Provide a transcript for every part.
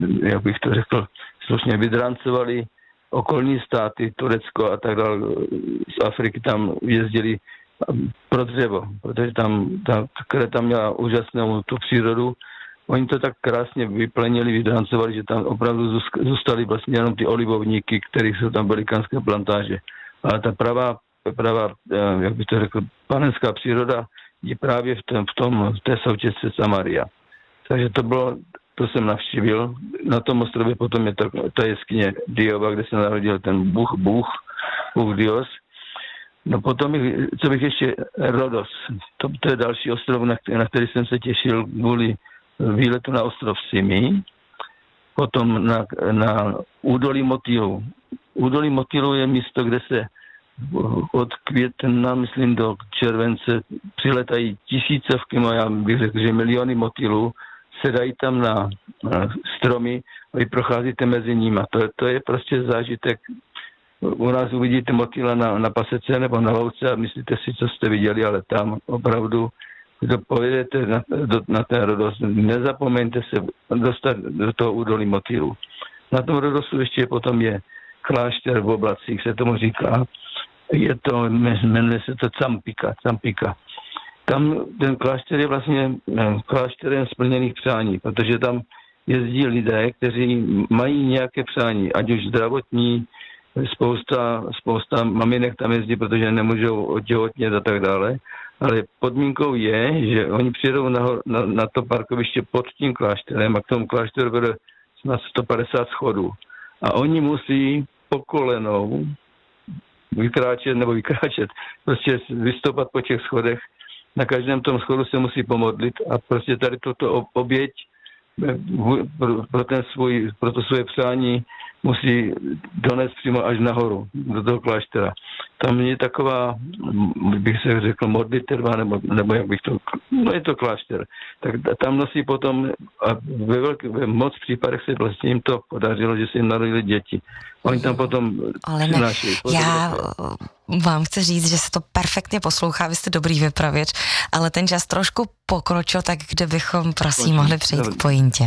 jak bych to řekl, slušně vydrancovali okolní státy, Turecko a tak dále, z Afriky tam jezdili pro dřevo, protože tam měla úžasnou tu přírodu. Oni to tak krásně vyplenili, vydrancovali, že tam opravdu zůstaly vlastně jenom ty olivovníky, kterých jsou tam velikánské plantáže. Ale ta pravá, jak bych to řekl, panenská příroda je právě v té současce Samaria. Takže to jsem navštívil. Na tom ostrově potom je ta jeskyně Diova, kde se narodil ten Bůh Dios. No potom, co bych ještě, Rodos. To je další ostrov, na který jsem se těšil kvůli výletu na ostrov Simi. Potom na údolí Motýlu. Údolí Motýlu je místo, kde se od května, myslím, do července přiletají tisícovky, já bych řekl, že miliony motýlů, sedají tam na stromy a vy procházíte mezi nimi. To je prostě zážitek. U nás uvidíte motýla na pasece nebo na louce a myslíte si, co jste viděli, ale tam opravdu, když pojedete na ten Rodos, nezapomeňte se dostat do toho údolí motýlu. Na tom Rodosu ještě potom je klášter v Oblacích, se tomu říká. Jmenuje se to Campika. Tam ten klášter je vlastně klášterem splněných přání, protože tam jezdí lidé, kteří mají nějaké přání, ať už zdravotní, spousta maminek tam jezdí, protože nemůžou otěhotnět a tak dále, ale podmínkou je, že oni přijedou na to parkoviště pod tím klášterem a k tomu klášteru bude snad 150 schodů. A oni musí po kolenou vykráčet, prostě vystoupat po těch schodech. Na každém tom schodu se musí pomodlit a prostě tady toto oběť pro to svoje přání musí donést přímo až nahoru, do toho kláštera. Tam je taková, bych se řekl, modlitba, nebo jak bych to, no je to klášter. Tak tam nosí potom, a ve moc případech se vlastně jim to podařilo, že se jim narodili děti. Oni tam potom přinášejí. Já vám chci říct, že se to perfektně poslouchá, vy jste dobrý vypravěč, ale ten čas trošku pokročil, tak kde bychom, prosím, mohli přejít k pointě.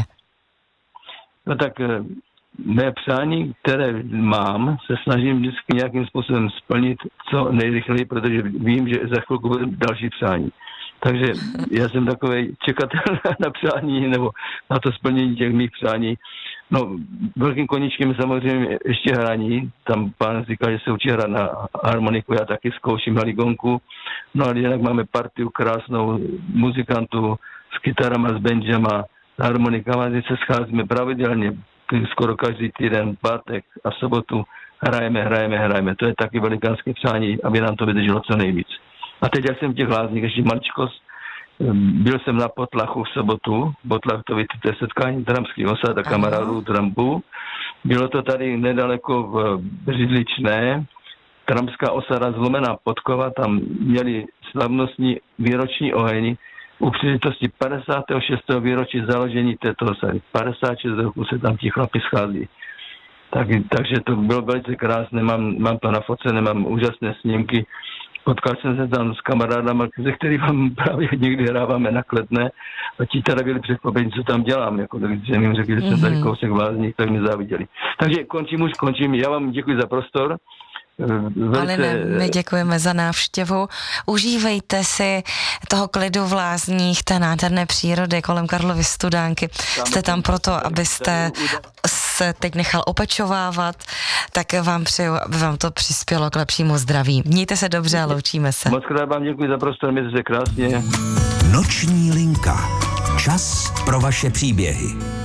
No tak mé přání, které mám, se snažím vždycky nějakým způsobem splnit co nejrychleji, protože vím, že za chvilku bude další přání. Takže já jsem takovej čekatel na přání nebo na to splnění těch mých přání. No, velkým koníčkem samozřejmě ještě hraní. Tam pán říkal, že se učí hrát na harmoniku, já taky zkouším haligonku. No ale jinak máme partiu krásnou muzikantů s kytarama, s banjama, s harmonikama, kdy se scházíme pravidelně, skoro každý týden, pátek a sobotu hrajeme. To je taky velikánské přání, aby nám to vydrželo co nejvíc. A teď, jak jsem v těch lázních, ještě maličkost, byl jsem na Potlachu v sobotu. Potlach to víte, to je setkání tramských osad a kamarádů trampů. Bylo to tady nedaleko v Břidličné. Tramská osada Zlomená Podkova, tam měli slavnostní výroční oheň u příležitosti 56. výročí založení této osady. 56 roků se tam ti chlapi schází. Takže to bylo velice krásné, mám to nafocené, mám úžasné snímky. Potkal jsem se tam s kamarádama, se kterými právě někdy hráváme na Kletné a ti teda byli překvapení, co tam dělám. Jako, když jsem jim řekl, že jsem tady kousek v lázních, tak mě záviděli. Takže končím. Já vám děkuji za prostor. Ale my děkujeme za návštěvu. Užívejte si toho klidu v lázních, té nádherné přírody kolem Karlovy Studánky. Jste tam proto, abyste se teď nechal opečovávat, tak vám přeju, aby vám to přispělo k lepšímu zdraví. Mějte se dobře a loučíme se. Moc krát vám děkuji za prostor, mějte se krásně. Noční linka. Čas pro vaše příběhy.